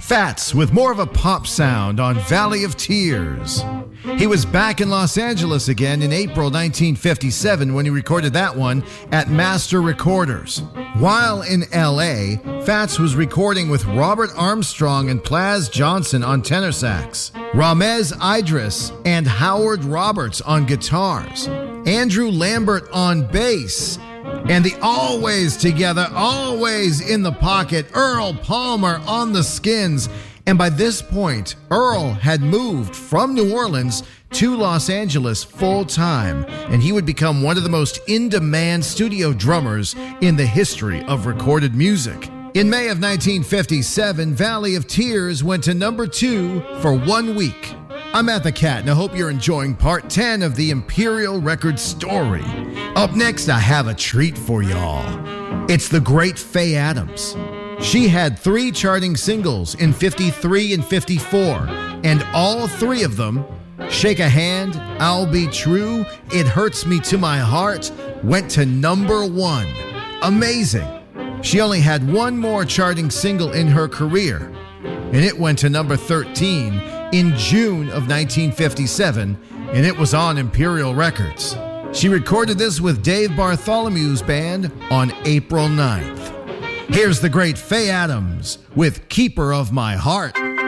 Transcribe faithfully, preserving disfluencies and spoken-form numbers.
Fats with more of a pop sound on Valley of Tears. He was back in Los Angeles again in April nineteen fifty-seven when he recorded that one at Master Recorders. While in L A, Fats was recording with Robert Armstrong and Plaz Johnson on tenor sax, Ramez Idris and Howard Roberts on guitars, Andrew Lambert on bass, and the always together, always in the pocket Earl Palmer on the skins. And by this point, Earl had moved from New Orleans to Los Angeles full time, and he would become one of the most in-demand studio drummers in the history of recorded music. In May of nineteen fifty-seven, Valley of Tears went to number two for one week. I'm At the Cat, and I hope you're enjoying part ten of the Imperial Records story. Up next, I have a treat for y'all. It's the great Faye Adams. She had three charting singles in fifty-three and fifty-four, and all three of them, Shake a Hand, I'll Be True, It Hurts Me to My Heart, went to number one. Amazing. She only had one more charting single in her career, and it went to number thirteen in June of nineteen fifty-seven, and it was on Imperial Records. She recorded this with Dave Bartholomew's band on April ninth. Here's the great Faye Adams with Keeper of My Heart.